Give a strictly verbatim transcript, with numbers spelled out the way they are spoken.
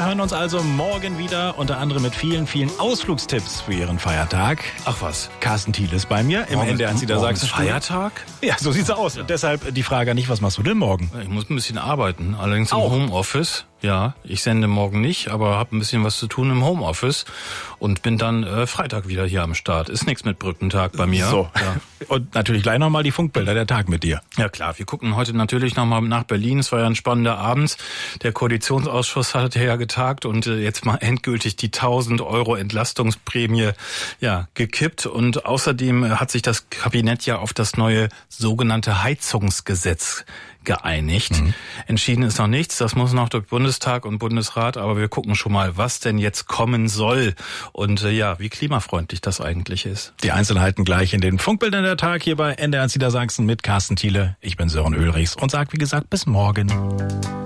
hören uns also morgen wieder, unter anderem mit vielen, vielen Ausflugstipps für Ihren Feiertag. Ach was. Carsten Thiel ist bei mir im N D R eins Niedersachsen. Feiertag? Ja, so sieht's aus. Ja. Und deshalb die Frage an dich, was machst du denn morgen? Ich muss ein bisschen arbeiten, allerdings im Auch. Homeoffice. Ja, ich sende morgen nicht, aber habe ein bisschen was zu tun im Homeoffice und bin dann äh, Freitag wieder hier am Start. Ist nichts mit Brückentag bei mir. So. Ja. Und natürlich gleich nochmal die Funkbilder, der Tag mit dir. Ja klar, wir gucken heute natürlich nochmal nach Berlin. Es war ja ein spannender Abend. Der Koalitionsausschuss hat ja getagt und äh, jetzt mal endgültig die tausend Euro Entlastungsprämie ja gekippt. Und außerdem hat sich das Kabinett ja auf das neue sogenannte Heizungsgesetz geeinigt. Mhm. Entschieden ist noch nichts, das muss noch durch Bundestag und Bundesrat, aber wir gucken schon mal, was denn jetzt kommen soll und äh, ja, wie klimafreundlich das eigentlich ist. Die Einzelheiten gleich in den Funkbildern der Tag hier bei N D R eins Niedersachsen mit Carsten Thiele. Ich bin Sören Ulrichs und sag wie gesagt bis morgen.